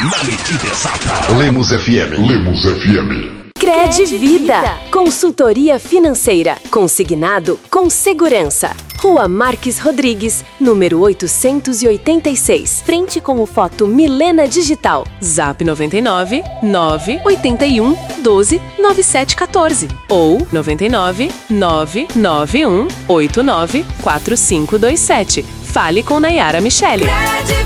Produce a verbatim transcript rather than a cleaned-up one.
na medida exata. Lemos F M. Lemos F M. Cred Vida, consultoria financeira, consignado com segurança. Rua Marques Rodrigues, número oitocentos e oitenta e seis, frente com o Foto Milena Digital. Zap noventa e nove, nove oito um, doze, nove sete um quatro ou noventa e nove, nove nove um, oito nove, quatro cinco dois sete. Fale com Nayara Michele.